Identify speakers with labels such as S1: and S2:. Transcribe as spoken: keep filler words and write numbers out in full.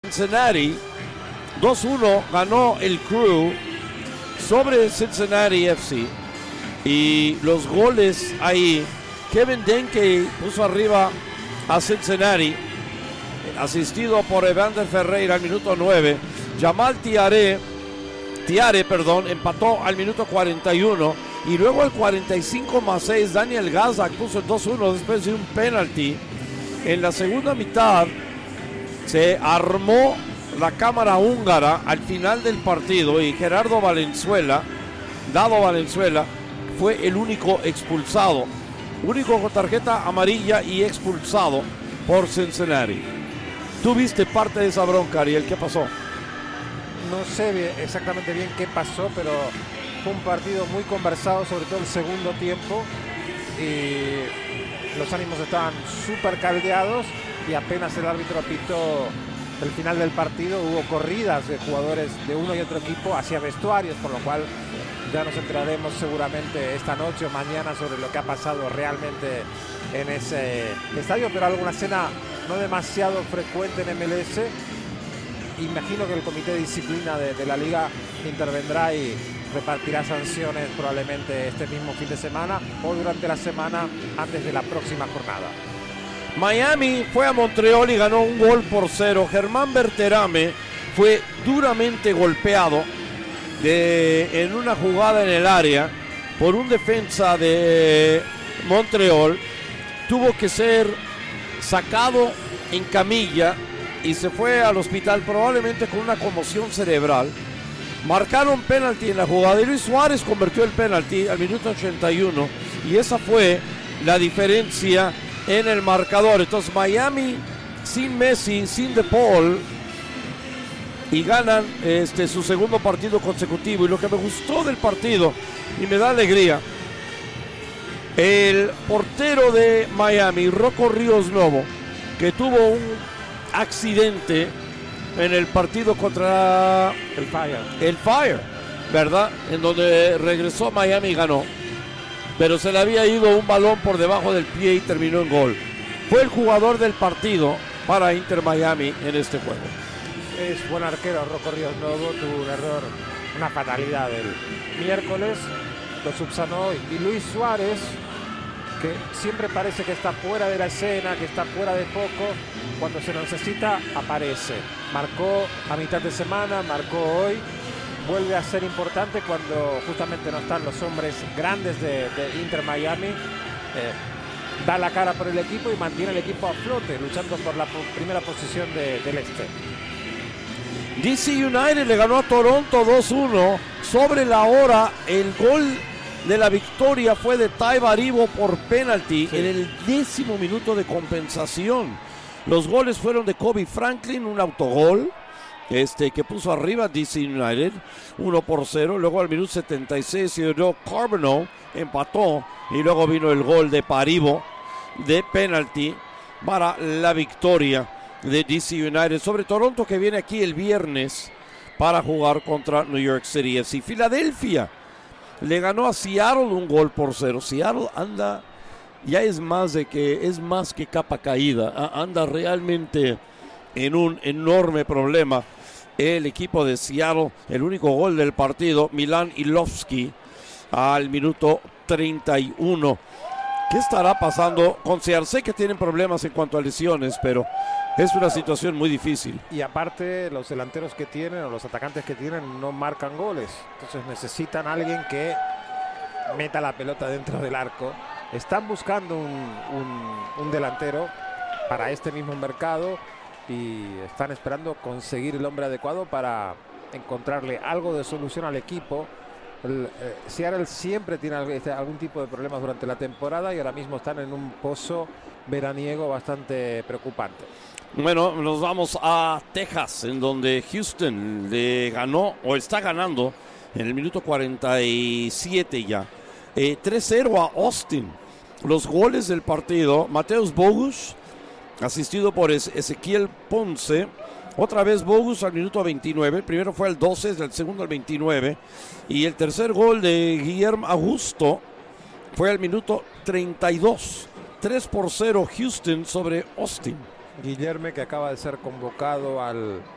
S1: Cincinnati. dos uno ganó el Crew sobre Cincinnati F C. Y los goles ahí, Kevin Denke puso arriba a Cincinnati, asistido por Evander Ferreira al minuto nueve. Jamal Tiare, Tiare perdón, empató al minuto cuarenta y uno. Y luego al cuarenta y cinco más seis, Daniel Gazak puso el dos uno después de un penalti. En la segunda mitad se armó la cámara húngara al final del partido y Gerardo Valenzuela, Dado Valenzuela, fue el único expulsado. Único con tarjeta amarilla y expulsado por Cincinnati. Tú viste parte de esa bronca, Ariel, ¿qué pasó?
S2: No sé bien, exactamente bien qué pasó, pero fue un partido muy conversado, sobre todo el segundo tiempo. Y los ánimos estaban súper caldeados y apenas el árbitro pitó el final del partido, hubo corridas de jugadores de uno y otro equipo hacia vestuarios, por lo cual ya nos enteraremos seguramente esta noche o mañana sobre lo que ha pasado realmente en ese estadio, pero alguna escena no demasiado frecuente en M L S. Imagino que el comité de disciplina de, de la liga intervendrá y repartirá sanciones probablemente este mismo fin de semana o durante la semana antes de la próxima jornada.
S1: Miami fue a Montreal y ganó un gol por cero. Germán Berterame fue duramente golpeado de, en una jugada en el área por un defensa de Montreal. Tuvo que ser sacado en camilla y se fue al hospital probablemente con una conmoción cerebral. Marcaron penalti en la jugada y Luis Suárez convirtió el penalti al minuto ochenta y uno y esa fue la diferencia en el marcador. Entonces Miami sin Messi, sin De Paul, y ganan este, su segundo partido consecutivo. Y lo que me gustó del partido y me da alegría, el portero de Miami, Rocco Ríos Novo, que tuvo un accidente en el partido contra
S2: el Fire,
S1: el Fire, ¿verdad? En donde regresó Miami y ganó, pero se le había ido un balón por debajo del pie y terminó en gol. Fue el jugador del partido para Inter Miami en este juego.
S2: Es buen arquero Rocco Ríos Novo, tuvo un error, una fatalidad el miércoles, lo subsanó. Y Luis Suárez, que siempre parece que está fuera de la escena, que está fuera de foco, cuando se lo necesita aparece. Marcó a mitad de semana, marcó hoy, vuelve a ser importante cuando justamente no están los hombres grandes de, de Inter Miami. Eh, da la cara por el equipo y mantiene el equipo a flote, luchando por la po- primera posición de, del este.
S1: D C United le ganó a Toronto dos uno. Sobre la hora, el gol de la victoria fue de Ty Baribo por penalti, sí, en el décimo minuto de compensación. Los goles fueron de Kobe Franklin, un autogol este, que puso arriba D C United, uno por cero. Luego al minuto setenta y seis Theodore Carbonneau empató y luego vino el gol de Baribo de penalti para la victoria de D C United sobre Toronto, que viene aquí el viernes para jugar contra New York City F C. Filadelfia le ganó a Seattle un gol por cero. Seattle anda, ya es más de que es más que capa caída, anda realmente en un enorme problema el equipo de Seattle. El único gol del partido, Milan Ilovsky al minuto treinta y uno. ¿Qué estará pasando con Seattle? Sé que tienen problemas en cuanto a lesiones, pero es una situación muy difícil.
S2: Y aparte, los delanteros que tienen o los atacantes que tienen no marcan goles. Entonces necesitan a alguien que meta la pelota dentro del arco. Están buscando un, un, un delantero para este mismo mercado y están esperando conseguir el hombre adecuado para encontrarle algo de solución al equipo. El, eh, Seattle siempre tiene algún tipo de problemas durante la temporada y ahora mismo están en un pozo veraniego bastante preocupante.
S1: Bueno, nos vamos a Texas, en donde Houston le ganó, o está ganando, en el minuto cuarenta y siete ya, eh, tres cero a Austin. Los goles del partido, Mateus Bogus, asistido por Ezequiel Ponce. Otra vez Bogus al minuto veintinueve, el primero fue al doce, el segundo al veintinueve, y el tercer gol de Guillermo Augusto fue al minuto treinta y dos. tres por cero Houston sobre Austin.
S2: Guillermo, que acaba de ser convocado al